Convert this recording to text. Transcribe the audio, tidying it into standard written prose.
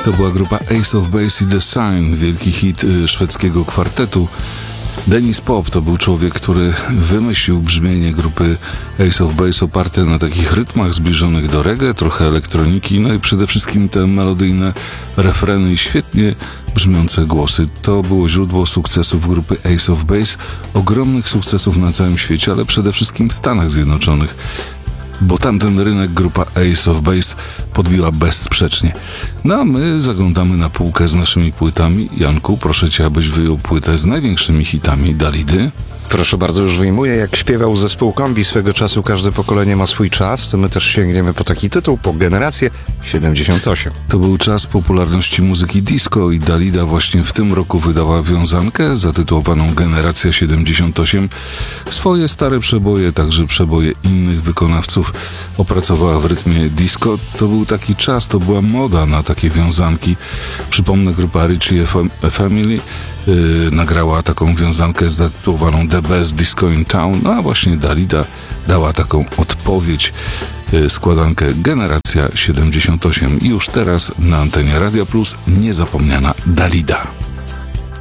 To była grupa Ace of Base i The Sign, wielki hit szwedzkiego kwartetu. Dennis Pop to był człowiek, który wymyślił brzmienie grupy Ace of Base oparte na takich rytmach zbliżonych do reggae, trochę elektroniki, no i przede wszystkim te melodyjne refreny i świetnie brzmiące głosy. To było źródło sukcesów grupy Ace of Base, ogromnych sukcesów na całym świecie, ale przede wszystkim w Stanach Zjednoczonych, bo tamten rynek grupa Ace of Base podbiła bezsprzecznie. No a my zaglądamy na półkę z naszymi płytami. Janku, proszę cię, abyś wyjął płytę z największymi hitami Dalidy. Proszę bardzo, już wyjmuję. Jak śpiewał zespół Kombi swego czasu, każde pokolenie ma swój czas, to my też sięgniemy po taki tytuł, po generację 78. To był czas popularności muzyki disco i Dalida właśnie w tym roku wydała wiązankę zatytułowaną Generacja 78. Swoje stare przeboje, także przeboje innych wykonawców opracowała w rytmie disco. To był taki czas, to była moda na takie wiązanki. Przypomnę, grupa Richie Family nagrała taką wiązankę zatytułowaną The Best Disco in Town, no a właśnie Dalida dała taką odpowiedź, składankę Generacja 78 i już teraz na antenie Radia Plus niezapomniana Dalida.